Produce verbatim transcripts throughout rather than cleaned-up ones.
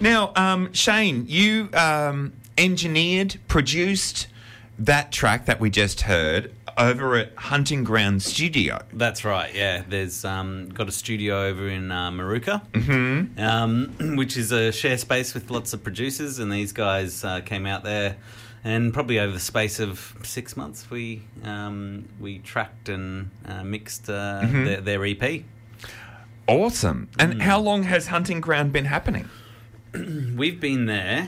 Now, um, Shane, you um, engineered, produced that track that we just heard over at Hunting Ground Studio. That's right, yeah. There's um, got a studio over in uh, Maruka, Mm-hmm. um, which is a share space with lots of producers, and these guys uh, came out there, and probably over the space of six months, we um, we tracked and uh, mixed uh, Mm-hmm. their, their E P. Awesome. And Mm. how long has Hunting Ground been happening? We've been there,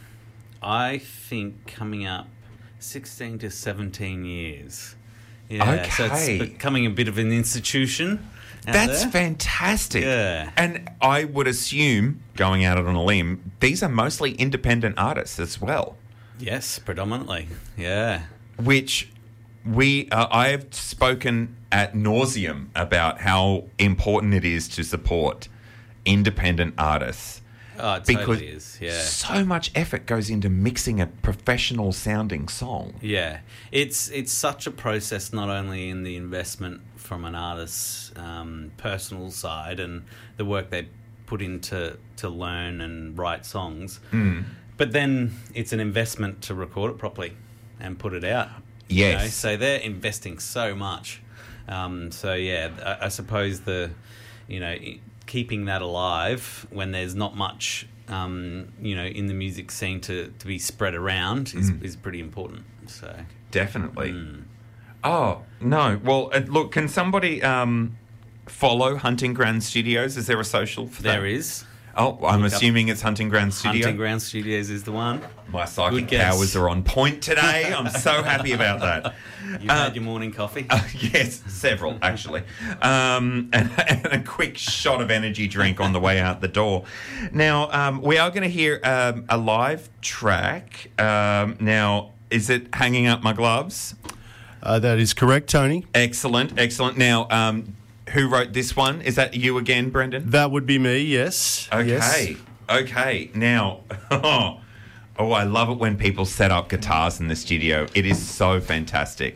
I think, coming up sixteen to seventeen years. Yeah, so Okay. it's becoming a bit of an institution out That's there. fantastic. Yeah. And I would assume, going out on a limb, these are mostly independent artists as well, Yes, predominantly. Yeah. which we uh, I have spoken at nauseum about how important it is to support independent artists. Oh, it Because totally is. Yeah. so much effort goes into mixing a professional sounding song. Yeah. It's it's such a process, not only in the investment from an artist's um, personal side and the work they put into to learn and write songs, Mm. but then it's an investment to record it properly and put it out. you Yes. know? So they're investing so much. Um, so yeah, I, I suppose the, you know, i- keeping that alive when there's not much, um, you know, in the music scene to, to be spread around is, Mm. is pretty important. So Definitely. mm. Oh, no. Well, uh, look, can somebody um, follow Hunting Ground Studios? Is there a social for that? there is. Oh, I'm Look up assuming it's Hunting Ground Studio. Hunting Ground Studios is the one. My psychic Good guess. powers are on point today. I'm so happy about that. You've Uh, had your morning coffee. Uh, yes, several actually, um, and, and a quick shot of energy drink on the way out the door. Now um, we are going to hear um, a live track. Um, now, is it Hanging Up My Gloves? Uh, that is correct, Tony. Excellent, excellent. Now, um, who wrote this one? Is that you again, Brendan? That would be me, yes. Okay, Yes. okay. Now, oh, oh, I love it when people set up guitars in the studio. It is so fantastic.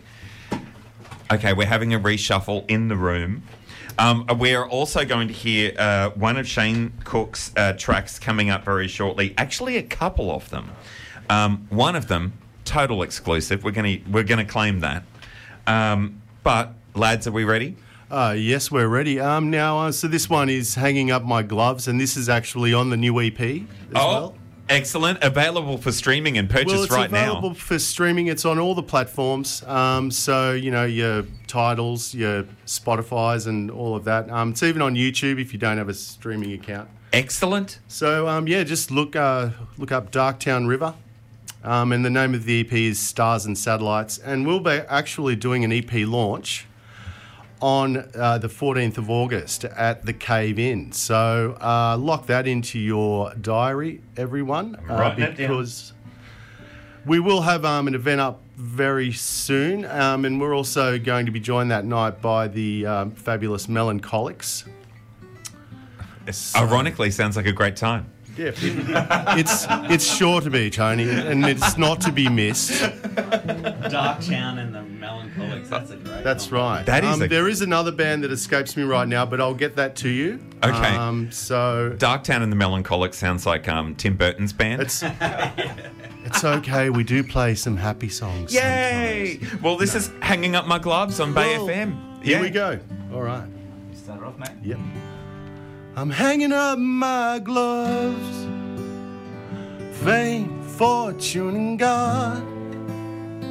Okay, we're having a reshuffle in the room. Um, we're also going to hear uh, one of Shane Cook's uh, tracks coming up very shortly. Actually, a couple of them. Um, one of them, total exclusive. We're going to we're going to claim that. Um, but lads, are we ready? Uh, yes, we're ready. Um, now, uh, so this one is Hanging Up My Gloves, and this is actually on the new E P as oh, well. excellent! Available for streaming and purchase Well, it's right available now. for streaming. It's on all the platforms. Um, so, you know, your Tidals, your Spotify's and all of that. Um, it's even on YouTube if you don't have a streaming account. Excellent. So, um, yeah, just look uh, look up Darktown River. Um, and the name of the E P is Stars and Satellites. And we'll be actually doing an E P launch on uh, the fourteenth of August at the Cave Inn. So uh, lock that into your diary, everyone. I'm uh, writing it down. because we will have um, an event up very soon. Um, and we're also going to be joined that night by the um, fabulous Melancholics. Ironically, sounds like a great time. Yeah, it's it's sure to be, Tony, and it's not to be missed. Darktown and the Melancholics. That's a great That's one. right. That is Um, a- there is another band that escapes me right now, but I'll get that to you. Okay. Um, so Darktown and the Melancholics sounds like um, Tim Burton's band. it's it's okay. We do play some happy songs. Yay! Well, this is Hanging Up My Gloves on Bay Well, F M. sometimes. Here we go. All right. You start off, mate. Yep. I'm hanging up my gloves, fame, fortune, and God.